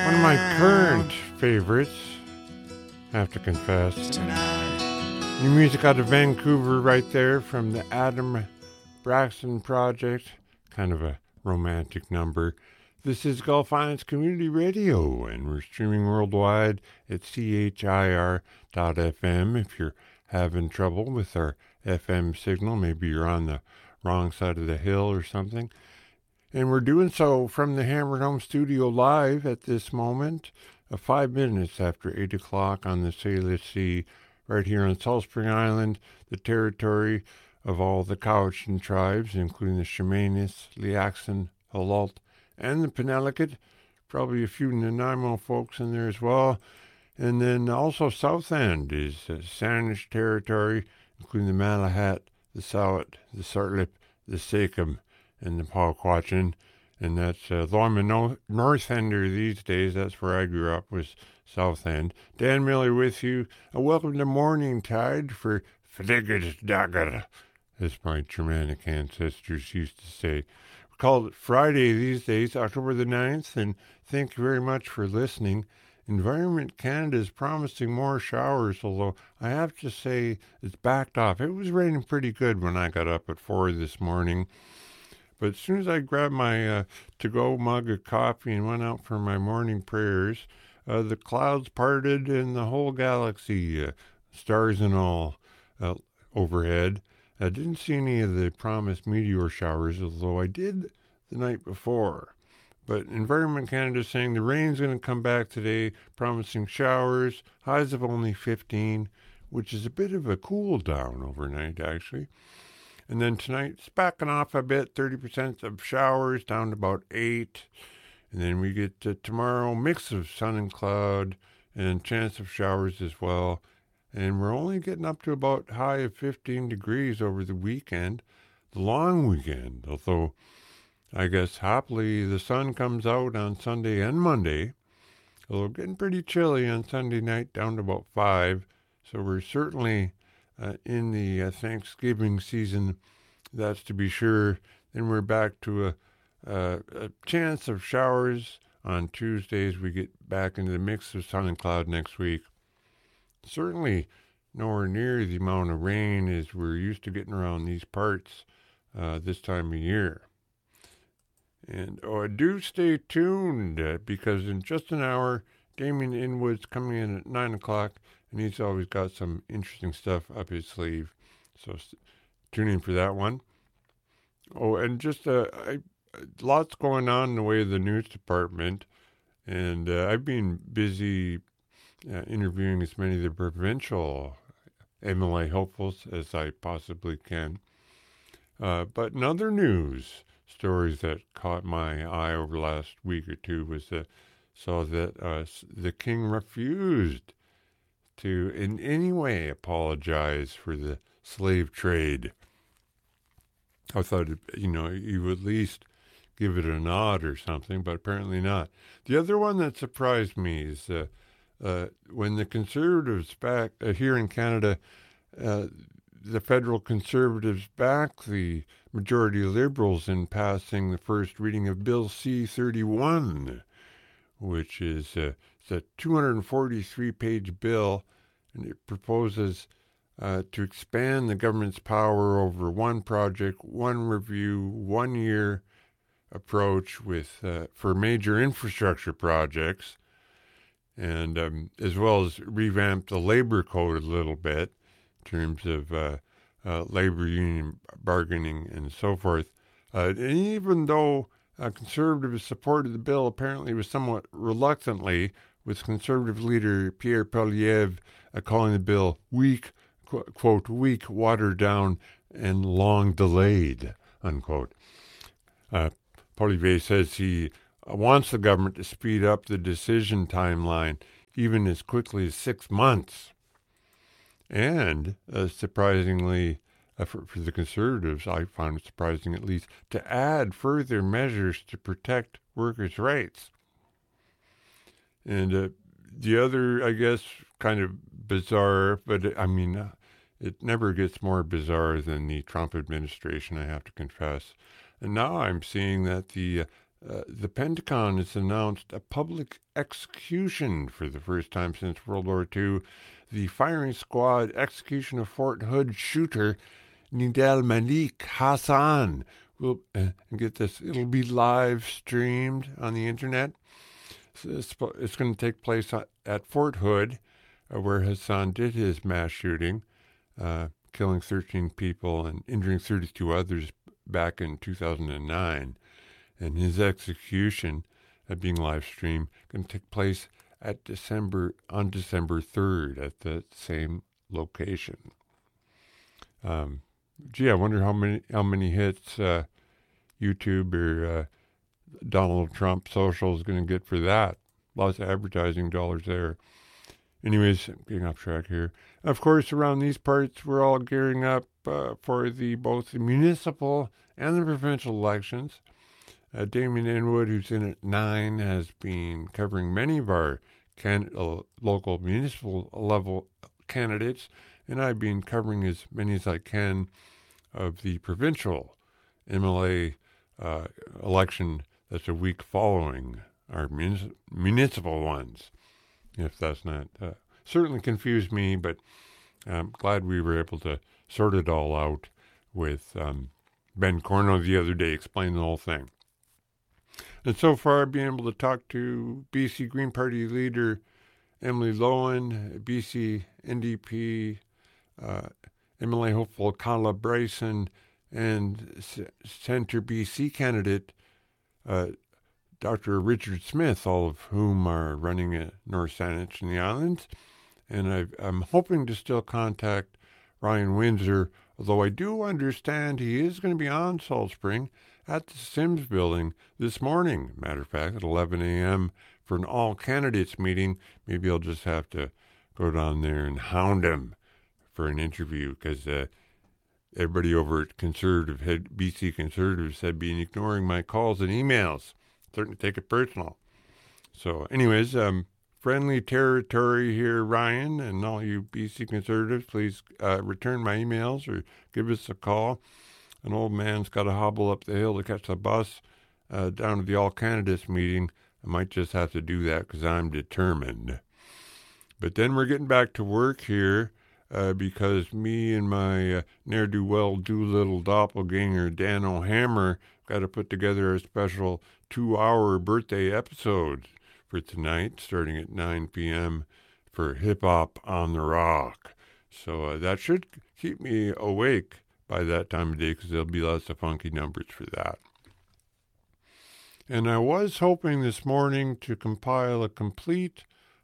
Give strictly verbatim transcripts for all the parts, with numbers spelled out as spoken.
One of my current favorites, I have to confess. New music out of Vancouver right there from the Adam Braxton Project. Kind of a romantic number. This is Gulf Islands Community Radio, and we're streaming worldwide at C H I R dot F M. If you're having trouble with our F M signal, maybe you're on the wrong side of the hill or something. And we're doing so from the Hammered Home Studio live at this moment, uh, five minutes after eight o'clock on the Salish Sea, right here on Salt Spring Island, the territory of all the Cowichan tribes, including the Chemainus, Liaxin, Halalt, and the Penelakut. Probably a few Nanaimo folks in there as well. And then also South End is uh, Saanich territory, including the Malahat, the Sawat, the Sartlip, the Sakem, and the Pauquachin. And that's, uh, though I'm a no- North Ender these days, that's where I grew up, was South End. Dan Miller with you. Uh, welcome to Morning Tide for Fliggers Dagger, as my Germanic ancestors used to say. We call it Friday these days, October the ninth, and thank you very much for listening. Environment Canada is promising more showers, although I have to say it's backed off. It was raining pretty good when I got up at four this morning. But as soon as I grabbed my uh, to-go mug of coffee and went out for my morning prayers, uh, the clouds parted and the whole galaxy, uh, stars and all, uh, overhead. I didn't see any of the promised meteor showers, although I did the night before. But Environment Canada is saying the rain's going to come back today, promising showers, highs of only fifteen, which is a bit of a cool down overnight, actually. And then tonight, it's backing off a bit, thirty percent of showers, down to about eight. And then we get uh, tomorrow, mix of sun and cloud, and chance of showers as well. And we're only getting up to about high of fifteen degrees over the weekend, the long weekend. Although, I guess happily, the sun comes out on Sunday and Monday. Although getting pretty chilly on Sunday night, down to about five. So we're certainly Uh, in the uh, Thanksgiving season, that's to be sure. Then we're back to a, a, a chance of showers on Tuesdays. We get back into the mix of sun and cloud next week. Certainly nowhere near the amount of rain as we're used to getting around these parts uh, this time of year. And oh, do stay tuned uh, because in just an hour, Damien Inwood's coming in at nine o'clock. And he's always got some interesting stuff up his sleeve. So st- tune in for that one. Oh, and just uh, I, lots going on in the way of the news department. And uh, I've been busy uh, interviewing as many of the provincial M L A hopefuls as I possibly can. Uh, but in other news, stories that caught my eye over the last week or two was that saw that uh, the king refused to in any way apologize for the slave trade. I thought, you know, you would at least give it a nod or something, but apparently not. The other one that surprised me is uh, uh, when the Conservatives back uh, here in Canada, uh, the federal Conservatives back the majority Liberals in passing the first reading of Bill C thirty-one, which is uh, it's a two hundred forty-three page bill, and it proposes uh, to expand the government's power over one project, one review, one year approach with uh, for major infrastructure projects, and um, as well as revamp the labor code a little bit in terms of uh, uh, labor union bargaining and so forth. Uh, and even though uh, conservatives supported the bill, apparently was somewhat reluctantly, with Conservative leader Pierre Poilievre uh, calling the bill weak, qu- quote, weak, watered down, and long delayed, unquote. Uh, Poilievre says he uh, wants the government to speed up the decision timeline even as quickly as six months. And uh, surprisingly, uh, for, for the Conservatives, I found it surprising at least, to add further measures to protect workers' rights. And uh, the other, I guess, kind of bizarre, but I mean, uh, it never gets more bizarre than the Trump administration, I have to confess. And now I'm seeing that the uh, uh, the Pentagon has announced a public execution for the first time since World War Two. The firing squad execution of Fort Hood shooter Nidal Malik Hassan. Will uh, get this, it'll be live streamed on the internet. So it's, it's going to take place at Fort Hood, uh, where Hassan did his mass shooting, uh, killing thirteen people and injuring thirty-two others back in two thousand nine. And his execution, uh, being live streamed, going to take place at December on December third at the same location. Um, gee, I wonder how many how many hits uh, YouTube or uh, Donald Trump social is going to get for that. Lots of advertising dollars there. Anyways, getting off track here. Of course, around these parts, we're all gearing up uh, for the both the municipal and the provincial elections. Uh, Damien Inwood, who's in at nine, has been covering many of our can- uh, local municipal level candidates, and I've been covering as many as I can of the provincial M L A uh, election that's a week following our munis- municipal ones. If that's not uh, certainly confused me, but I'm glad we were able to sort it all out with um, Ben Corno the other day, explaining the whole thing. And so far, I've been able to talk to B C Green Party leader Emily Lowen, B C N D P uh, M L A hopeful Carla Bryson, and C- Centre B C candidate uh, Doctor Richard Smith, all of whom are running at North Saanich in the Islands. And I've, I'm hoping to still contact Ryan Windsor, although I do understand he is going to be on Salt Spring at the Sims building this morning. Matter of fact, at eleven a.m. for an all-candidates meeting. Maybe I'll just have to go down there and hound him for an interview, because uh, everybody over at Conservative, head, B C Conservatives, had been ignoring my calls and emails. Starting to take it personal. So anyways, um, friendly territory here, Ryan, and all you B C Conservatives, please uh, return my emails or give us a call. An old man's got to hobble up the hill to catch the bus uh, down to the all-candidates meeting. I might just have to do that because I'm determined. But then we're getting back to work here uh, because me and my uh, ne'er-do-well do-little doppelganger Dan O'Hammer got to put together a special two-hour birthday episode for tonight, starting at nine p.m. for Hip Hop on the Rock. So uh, that should keep me awake by that time of day, because there'll be lots of funky numbers for that. And I was hoping this morning to compile a complete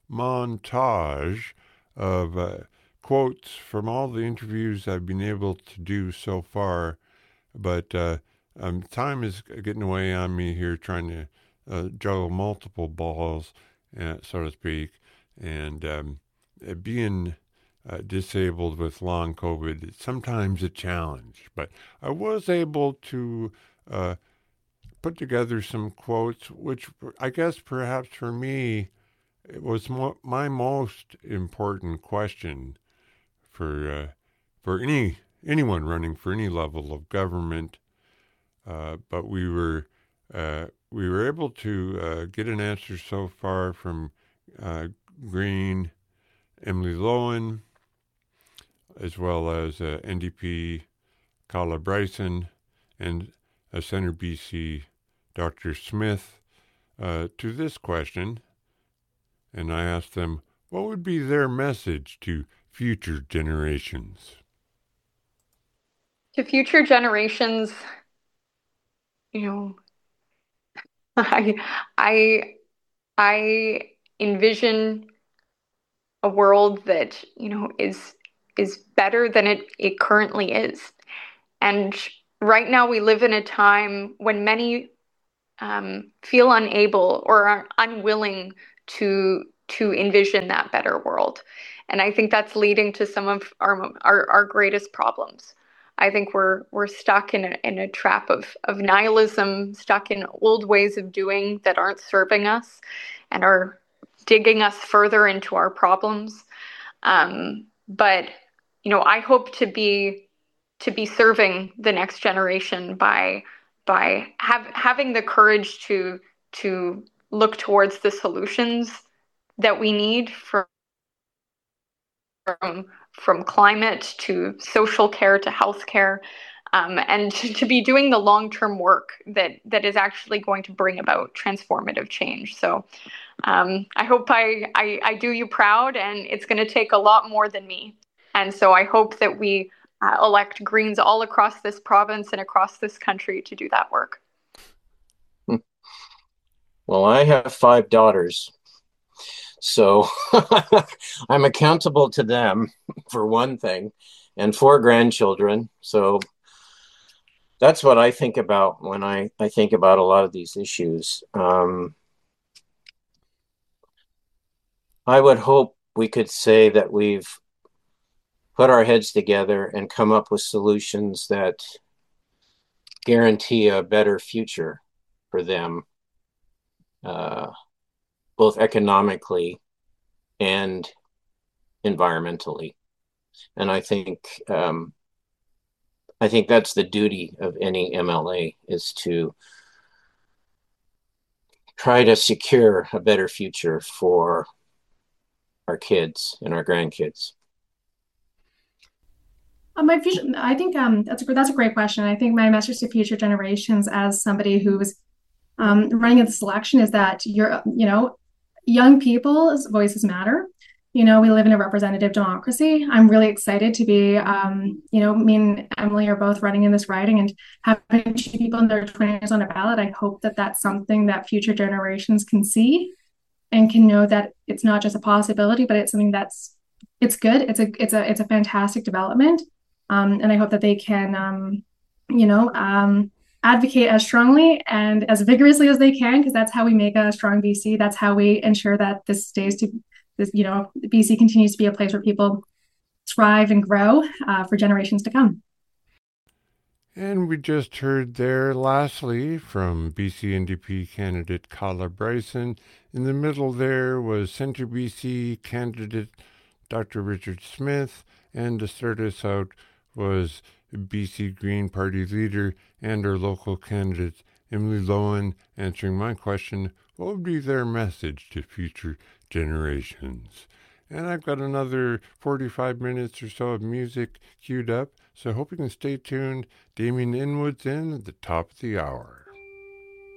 montage of uh, quotes from all the interviews I've been able to do so far, but uh, um, time is getting away on me here, trying to uh, juggle multiple balls, uh, so to speak, and um, being uh, disabled with long COVID is sometimes a challenge. But I was able to uh, put together some quotes, which I guess perhaps for me, it was mo- my most important question for uh, for any anyone running for any level of government. Uh, but we were uh, we were able to uh, get an answer so far from uh, Green, Emily Lowen, as well as uh, N D P, Carla Bryson, and uh, Centre B C, Doctor Smith, uh, to this question. And I asked them, what would be their message to future generations? To future generations, you know, I I I envision a world that, you know, is is better than it it currently is. And right now we live in a time when many um, feel unable or are unwilling to to envision that better world. And I think that's leading to some of our our, our greatest problems. I think we're we're stuck in a in a trap of of nihilism, stuck in old ways of doing that aren't serving us and are digging us further into our problems. Um, but you know, I hope to be to be serving the next generation by by have, having the courage to to look towards the solutions that we need from from from climate to social care to healthcare, um, and to, to be doing the long-term work that that is actually going to bring about transformative change. So um, I hope I, I I do you proud, and it's going to take a lot more than me. And so I hope that we uh, elect Greens all across this province and across this country to do that work. Well, I have five daughters, so I'm accountable to them for one thing, and four grandchildren. So that's what I think about when I, I think about a lot of these issues. Um, I would hope we could say that we've put our heads together and come up with solutions that guarantee a better future for them, uh, both economically and environmentally. And I think um, I think that's the duty of any M L A, is to try to secure a better future for our kids and our grandkids. Uh, my future, I think um, that's a that's a great question. I think my message to future generations, as somebody who's um, running in this election, is that you're, you know, young people's voices matter. You know, we live in a representative democracy. I'm really excited to be, um, you know, me and Emily are both running in this riding, and having two people in their twenties on a ballot. I hope that that's something that future generations can see and can know that it's not just a possibility, but it's something that's it's good. It's a it's a it's a fantastic development, um, and I hope that they can, um, you know, um, advocate as strongly and as vigorously as they can, because that's how we make a strong B C. That's how we ensure that this stays to this, you know, B C continues to be a place where people thrive and grow uh, for generations to come. And we just heard there, lastly, from B C N D P candidate Carla Bryson. In the middle there was Centre B C candidate Doctor Richard Smith, and to start us out was B C Green Party leader and our local candidate Emily Lowen, answering my question, what would be their message to future generations? And I've got another forty-five minutes or so of music queued up, so I hope you can stay tuned. Damien Inwood's in at the top of the hour.